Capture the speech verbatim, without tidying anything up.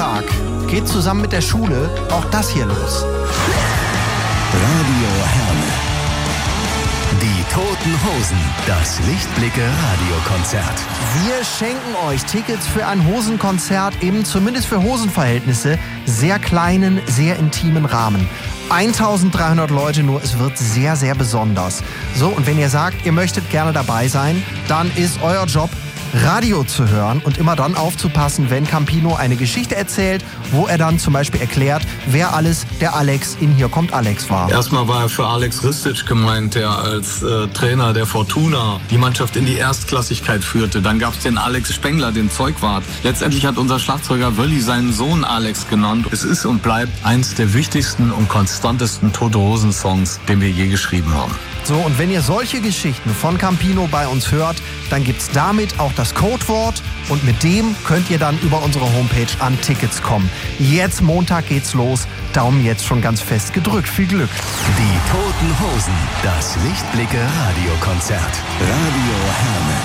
Montag geht zusammen mit der Schule auch das hier los. Radio Herne. Die Toten Hosen. Das Lichtblicke-Radiokonzert. Wir schenken euch Tickets für ein Hosenkonzert im, zumindest für Hosenverhältnisse, sehr kleinen, sehr intimen Rahmen. eintausenddreihundert Leute nur, es wird sehr, sehr besonders. So, und wenn ihr sagt, ihr möchtet gerne dabei sein, dann ist euer Job, Radio zu hören und immer dann aufzupassen, wenn Campino eine Geschichte erzählt, wo er dann zum Beispiel erklärt, wer alles der Alex in Hier kommt Alex war. Erstmal war er für Alex Ristic gemeint, der als äh, Trainer der Fortuna die Mannschaft in die Erstklassigkeit führte. Dann gab es den Alex Spengler, den Zeugwart. Letztendlich hat unser Schlagzeuger Wölli seinen Sohn Alex genannt. Es ist und bleibt eins der wichtigsten und konstantesten Tote Hosen Songs, den wir je geschrieben haben. So, und wenn ihr solche Geschichten von Campino bei uns hört, dann gibt's damit auch das Codewort und mit dem könnt ihr dann über unsere Homepage an Tickets kommen. Jetzt Montag geht's los. Daumen jetzt schon ganz fest gedrückt. Viel Glück. Die Toten Hosen. Das Lichtblicke-Radiokonzert. Radio Herne.